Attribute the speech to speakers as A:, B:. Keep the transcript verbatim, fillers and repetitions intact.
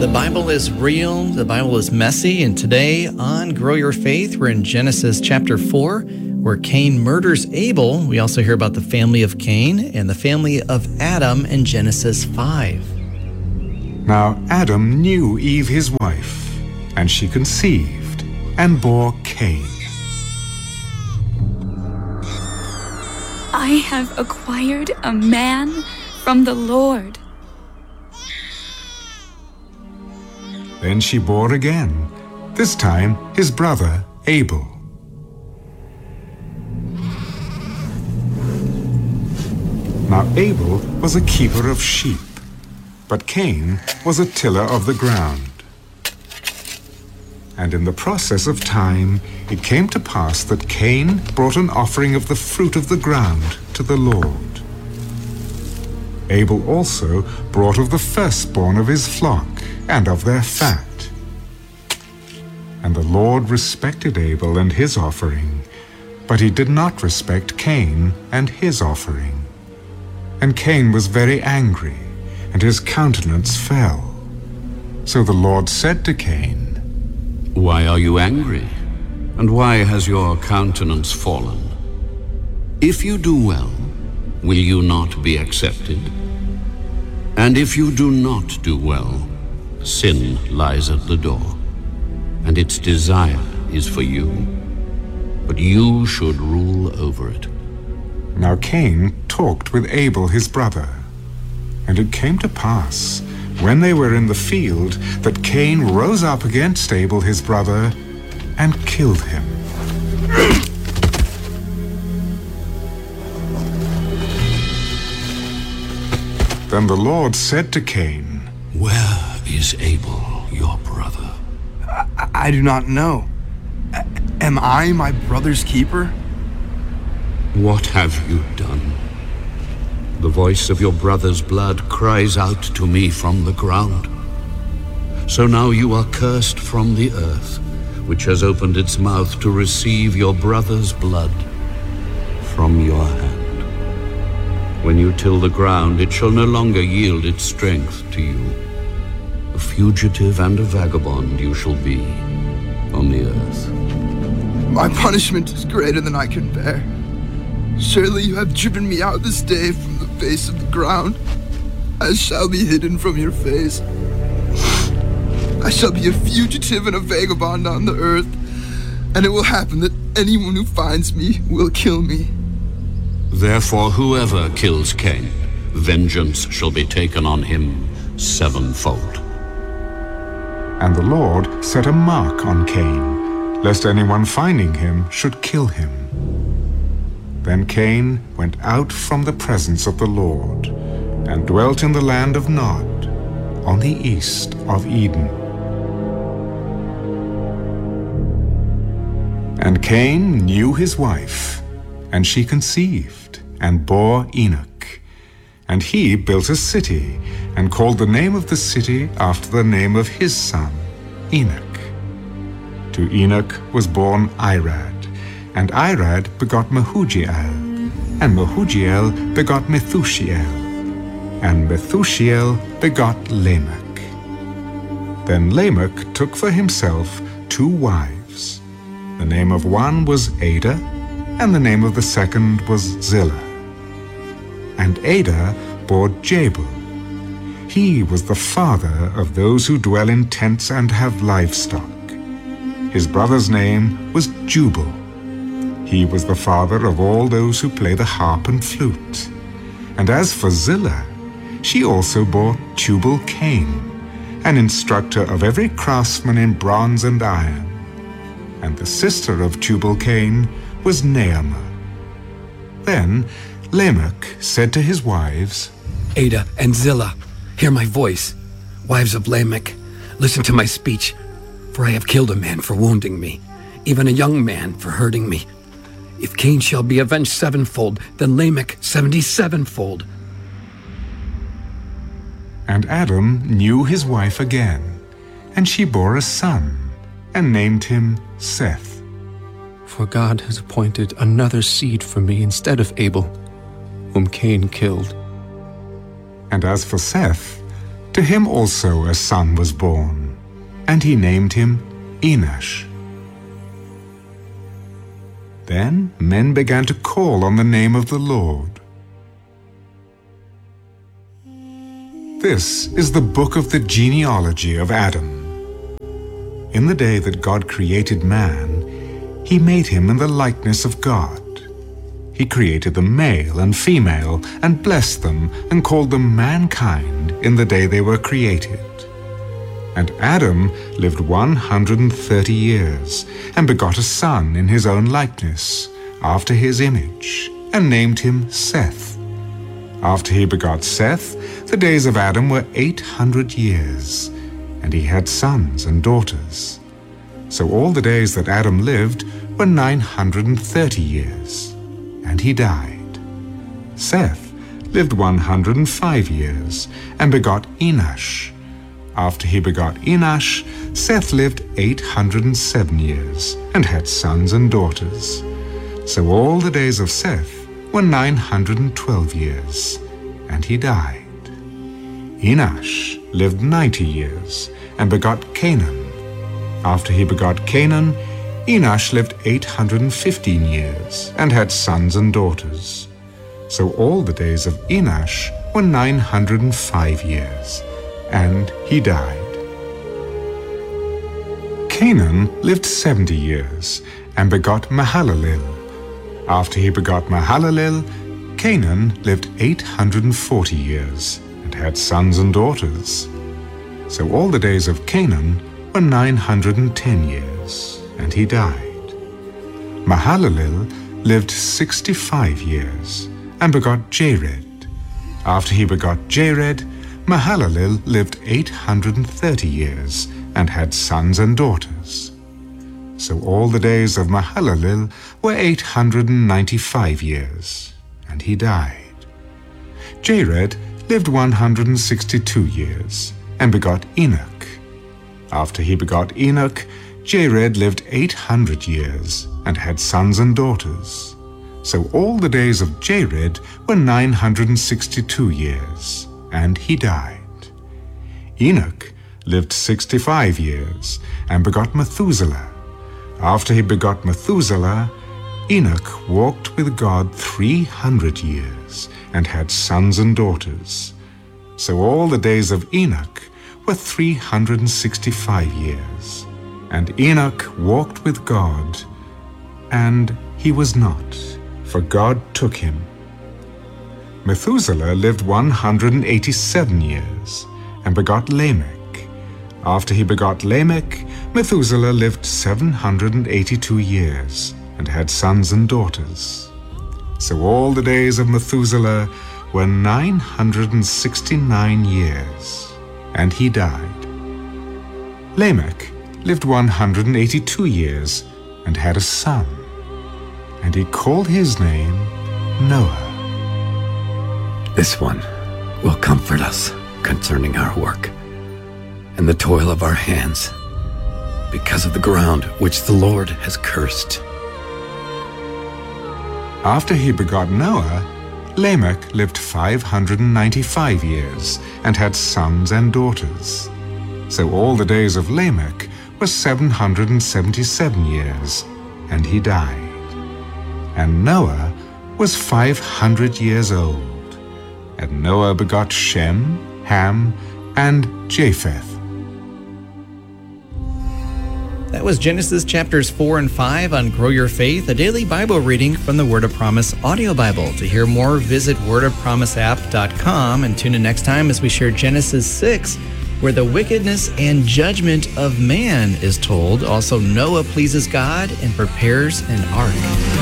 A: The Bible is real, the Bible is messy, and today on Grow Your Faith, we're in Genesis chapter four, where Cain murders Abel. We also hear about the family of Cain and the family of Adam in Genesis five.
B: Now Adam knew Eve his wife, and she conceived and bore Cain.
C: I have acquired a man from the Lord.
B: Then she bore again, this time his brother Abel. Now Abel was a keeper of sheep, but Cain was a tiller of the ground. And in the process of time, it came to pass that Cain brought an offering of the fruit of the ground to the Lord. Abel also brought of the firstborn of his flock and of their fat. And the Lord respected Abel and his offering, but he did not respect Cain and his offering. And Cain was very angry, and his countenance fell. So the Lord said to Cain,
D: "Why are you angry? And why has your countenance fallen? If you do well, will you not be accepted? And if you do not do well, sin lies at the door, and its desire is for you, but you should rule over it."
B: Now Cain talked with Abel his brother, and it came to pass, when they were in the field, that Cain rose up against Abel his brother and killed him. Then the Lord said to Cain,
D: "Where is Abel, your brother?"
E: I, I do not know. A- am I my brother's keeper?
D: What have you done? The voice of your brother's blood cries out to me from the ground. So now you are cursed from the earth, which has opened its mouth to receive your brother's blood from your hand. When you till the ground, it shall no longer yield its strength to you. A fugitive and a vagabond you shall be on the earth.
E: My punishment is greater than I can bear. Surely you have driven me out this day from the face of the ground. I shall be hidden from your face. I shall be a fugitive and a vagabond on the earth, and it will happen that anyone who finds me will kill me.
D: Therefore, whoever kills Cain, vengeance shall be taken on him sevenfold.
B: And the Lord set a mark on Cain, lest anyone finding him should kill him. Then Cain went out from the presence of the Lord, and dwelt in the land of Nod, on the east of Eden. And Cain knew his wife, and she conceived, and bore Enoch. And he built a city, and called the name of the city after the name of his son, Enoch. To Enoch was born Irad, and Irad begot Mehujael, and Mehujael begot Methushael, and Methushael begot Lamech. Then Lamech took for himself two wives. The name of one was Adah, and the name of the second was Zillah. And Adah bore Jabal. He was the father of those who dwell in tents and have livestock. His brother's name was Jubal. He was the father of all those who play the harp and flute. And as for Zillah, she also bore Tubal-Cain, an instructor of every craftsman in bronze and iron. And the sister of Tubal-Cain was Naamah. Then Lamech said to his wives,
F: "Adah and Zillah, hear my voice. Wives of Lamech, listen to my speech, for I have killed a man for wounding me, even a young man for hurting me. If Cain shall be avenged sevenfold, then Lamech seventy-sevenfold."
B: And Adam knew his wife again, and she bore a son, and named him Seth.
G: For God has appointed another seed for me instead of Abel, whom Cain killed.
B: And as for Seth, To him also a son was born, and he named him Enosh. Then men began to call on the name of the Lord. This is the book of the genealogy of Adam. In the day that God created man, he made him in the likeness of God. He created them male and female, and blessed them, and called them mankind in the day they were created. And Adam lived one hundred and thirty years, and begot a son in his own likeness, after his image, and named him Seth. After he begot Seth, the days of Adam were eight hundred years, and he had sons and daughters. So all the days that Adam lived were nine hundred and thirty years, and he died. Seth lived one hundred and five years, and begot Enosh. After he begot Enosh, Seth lived eight hundred and seven years, and had sons and daughters. So all the days of Seth were nine hundred and twelve years, and he died. Enosh lived ninety years, and begot Canaan. After he begot Canaan, Enosh lived eight hundred and fifteen years, and had sons and daughters. So all the days of Enosh were nine hundred and five years, and he died. Canaan lived seventy years, and begot Mahalalel. After he begot Mahalalel, Canaan lived eight hundred and forty years, and had sons and daughters. So all the days of Canaan were nine hundred and ten years, and he died. Mahalalel lived sixty-five years, and begot Jared. After he begot Jared, Mahalalel lived eight hundred and thirty years, and had sons and daughters. So all the days of Mahalalel were eight hundred and ninety-five years, and he died. Jared lived one hundred and sixty-two years, and begot Enoch. After he begot Enoch, Jared lived eight hundred years, and had sons and daughters. So all the days of Jared were nine hundred and sixty-two years, and he died. Enoch lived sixty-five years, and begot Methuselah. After he begot Methuselah, Enoch walked with God three hundred years, and had sons and daughters. So all the days of Enoch were three hundred and sixty-five years. And Enoch walked with God, and he was not, for God took him. Methuselah lived one hundred and eighty-seven years, and begot Lamech. After he begot Lamech, Methuselah lived seven hundred and eighty-two years, and had sons and daughters. So all the days of Methuselah were nine hundred and sixty-nine years, and he died. Lamech lived one hundred and eighty-two years, and had a son, and he called his name Noah.
F: This one will comfort us concerning our work and the toil of our hands, because of the ground which the Lord has cursed.
B: After he begot Noah, Lamech lived five hundred and ninety-five years, and had sons and daughters. So all the days of Lamech were seven hundred and seventy-seven years, and he died. And Noah was five hundred years old. And Noah begot Shem, Ham, and Japheth.
A: That was Genesis chapters four and five on Grow Your Faith, a daily Bible reading from the Word of Promise audio Bible. To hear more, visit word of promise app dot com and tune in next time as we share Genesis six, where the wickedness and judgment of man is told. Also, Noah pleases God and prepares an ark.